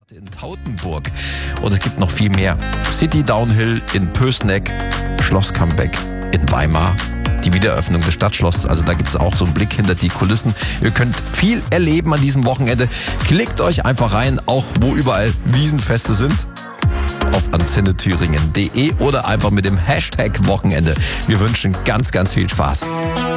in Tautenburg und es gibt noch viel mehr. City Downhill in Pößneck, Schloss Comeback in Weimar, die Wiedereröffnung des Stadtschlosses, also da gibt es auch so einen Blick hinter die Kulissen. Ihr könnt viel erleben an diesem Wochenende. Klickt euch einfach rein, auch wo überall Wiesenfeste sind, auf antenneThüringen.de oder einfach mit dem Hashtag Wochenende. Wir wünschen ganz, ganz viel Spaß.